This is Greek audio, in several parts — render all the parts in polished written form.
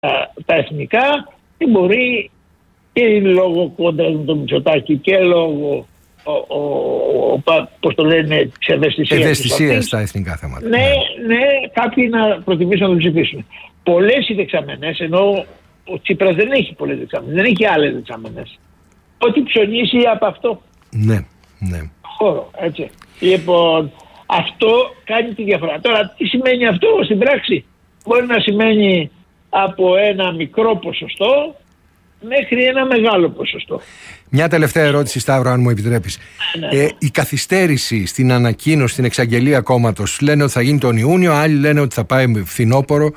τα εθνικά, και μπορεί και λόγω κόντρα με τον Μητσοτάκη και λόγω πώς το λένε, της ευαισθησίας στα εθνικά θέματα. Ναι, κάποιοι να προτιμήσουν να το ψηφίσουν. Πολλές οι δεξαμενές, ενώ ο Τσίπρας δεν έχει πολλές δεξαμενές, δεν έχει άλλες δεξαμενές. Ό,τι ψωνίσει από αυτό. Ναι. Χώρο, έτσι. Λοιπόν, αυτό κάνει τη διαφορά. Τώρα, τι σημαίνει αυτό στην πράξη? Μπορεί να σημαίνει από ένα μικρό ποσοστό μέχρι ένα μεγάλο ποσοστό. Μια τελευταία ερώτηση, Σταύρο, αν μου επιτρέπεις. Ναι. Η καθυστέρηση στην ανακοίνωση, στην εξαγγελία κόμματος, λένε ότι θα γίνει τον Ιούνιο, άλλοι λένε ότι θα πάει φθινόπωρο.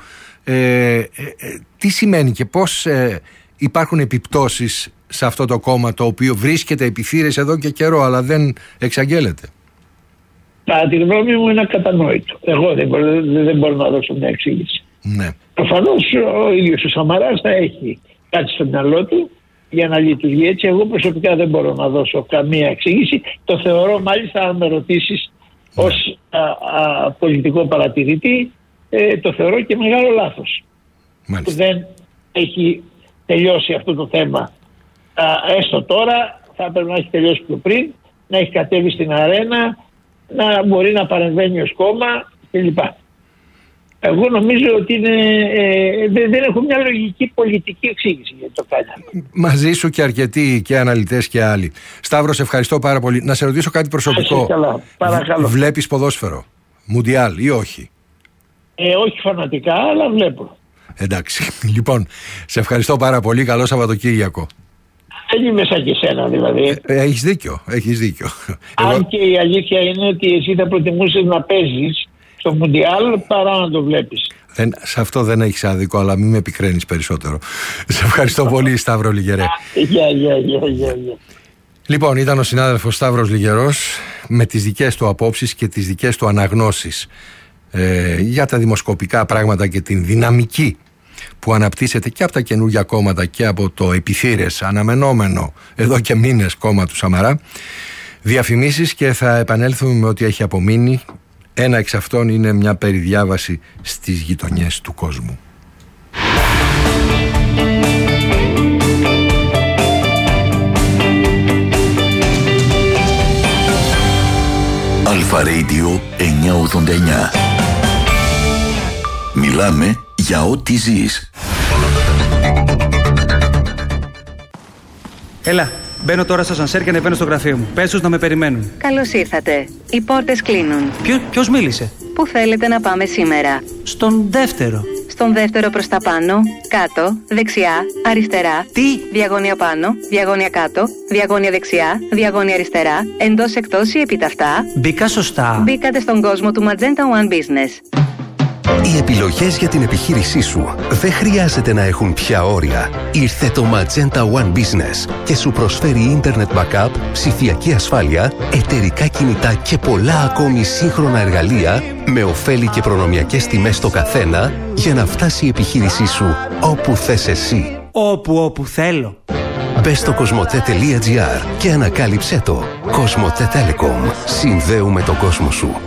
Τι σημαίνει και πώς υπάρχουν επιπτώσεις σε αυτό το κόμμα, το οποίο βρίσκεται επί θύρες εδώ και καιρό, αλλά δεν εξαγγέλλεται? Κατά τη γνώμη μου είναι ακατανόητο. Εγώ δεν μπορώ να δώσω μια εξήγηση. Ναι. Προφανώς ο ίδιος ο Σαμαράς θα έχει κάτι στο μυαλό του για να λειτουργεί έτσι. Εγώ προσωπικά δεν μπορώ να δώσω καμία εξήγηση. Το θεωρώ, μάλιστα, αν με ρωτήσεις ως πολιτικό παρατηρητή, το θεωρώ και μεγάλο λάθος. Που δεν έχει τελειώσει αυτό το θέμα έστω τώρα. Θα έπρεπε να έχει τελειώσει πιο πριν, να έχει κατέβει στην αρένα, να μπορεί να παρεμβαίνει ως κόμμα κλπ. Εγώ νομίζω ότι δεν έχω μια λογική πολιτική εξήγηση γιατί το κάνει. Μαζί σου και αρκετοί και αναλυτές και άλλοι. Σταύρο, σε ευχαριστώ πάρα πολύ. Να σε ρωτήσω κάτι προσωπικό. Καλά, παρακαλώ. Βλέπεις ποδόσφαιρο, Μουντιάλ ή όχι? Όχι φανατικά, αλλά βλέπω. Εντάξει. Λοιπόν, σε ευχαριστώ πάρα πολύ. Καλό Σαββατοκύριακο. Δεν είμαι σαν και σένα, δηλαδή. Έχεις δίκιο. Αν και η αλήθεια είναι ότι εσύ θα προτιμούσες να παίζεις στο Μουντιάλ παρά να το βλέπεις. Σε αυτό δεν έχεις άδικο, αλλά μην με επικραίνεις περισσότερο. Σε ευχαριστώ πολύ, Σταύρο Λιγερέ. Γεια. Λοιπόν, ήταν ο συνάδελφος Σταύρος Λιγερός με τις δικές του απόψεις και τις δικές του αναγνώσεις για τα δημοσκοπικά πράγματα και την δυναμική που αναπτύσσεται και από τα καινούργια κόμματα και από το επιθύρες αναμενόμενο εδώ και μήνες κόμμα του Σαμαρά. Διαφημίσεις και θα επανέλθουμε με ό,τι έχει απομείνει. Ένα εξ αυτών είναι μια περιδιάβαση στις γειτονιές του κόσμου. Αλφα Radio 989. Μιλάμε για ό,τι ζεις. Έλα, μπαίνω τώρα στο σανσέρ και ανεβαίνω στο γραφείο μου. Πες τους να με περιμένουν. Καλώς ήρθατε. Οι πόρτες κλείνουν. Ποιος μίλησε? Πού θέλετε να πάμε σήμερα? Στον δεύτερο. Στον δεύτερο προς τα πάνω, κάτω, δεξιά, αριστερά. Τι? Διαγώνια πάνω, διαγώνια κάτω, διαγώνια δεξιά, διαγώνια αριστερά, εντός εκτός ή επιταυτά. Μπήκα σωστά? Μπήκατε στον κόσμο του Magenta One Business. Οι επιλογές για την επιχείρησή σου δεν χρειάζεται να έχουν πια όρια. Ήρθε το Magenta One Business και σου προσφέρει Internet Backup, ψηφιακή ασφάλεια, εταιρικά κινητά και πολλά ακόμη σύγχρονα εργαλεία με ωφέλη και προνομιακές τιμές στο καθένα για να φτάσει η επιχείρησή σου όπου θες εσύ. Όπου θέλω. Μπες στο cosmote.gr και ανακάλυψέ το. Cosmote Telecom. Συνδέουμε τον κόσμο σου.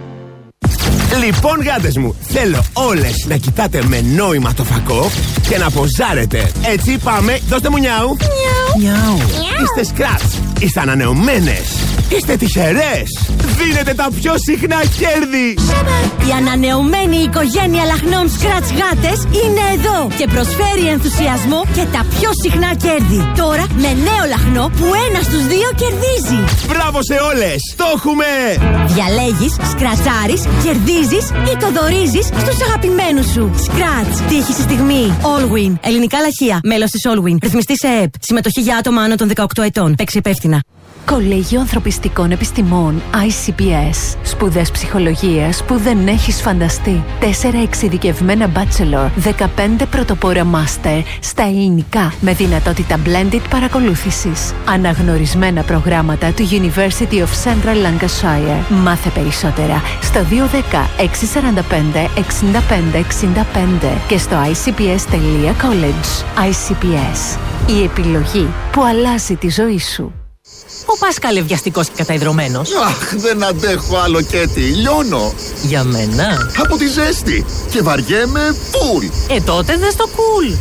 Λοιπόν, γάτες μου, θέλω όλες να κοιτάτε με νόημα το φακό και να ποζάρετε. Έτσι πάμε, δώστε μου νιάου. Νιάου. Είστε σκράτς, είστε ανανεωμένες, είστε τυχερές. Δίνετε τα πιο συχνά κέρδη. Η ανανεωμένη οικογένεια λαχνών Scratch γάτες είναι εδώ και προσφέρει ενθουσιασμό και τα πιο συχνά κέρδη. Τώρα με νέο λαχνό που ένας στους δύο κερδίζει. Μπράβο σε όλες, το έχουμε! Διαλέγεις, σκρατσάρεις, κερδίζεις ή το δωρίζεις στους αγαπημένους σου. Scratch, τύχη στη στιγμή. Allwin, ελληνικά λαχεία, μέλος της Allwin. Ρυθμιστή σε ΕΕΠ. Συμμετοχή για άτομα άνω των 18 ετών. Παίξει υπεύθυνα. Κολέγιο Ανθρωπιστικών Επιστημών ICPS. Σπουδές ψυχολογίας που δεν έχεις φανταστεί. 4 εξειδικευμένα bachelor, 15 πρωτοπόρα master στα ελληνικά με δυνατότητα blended παρακολούθησης. Αναγνωρισμένα προγράμματα του University of Central Lancashire. Μάθε περισσότερα στο 210 645 65 65 και στο icps.college. ICPS. Η επιλογή που αλλάζει τη ζωή σου. Ο Πάσκαλε βιαστικός και καταϊδρωμένος. Αχ, δεν αντέχω άλλο Κέτι, λιώνω. Για μένα. Από τη ζέστη. Και βαριέμαι φουλ. Τότε δες το κουλ.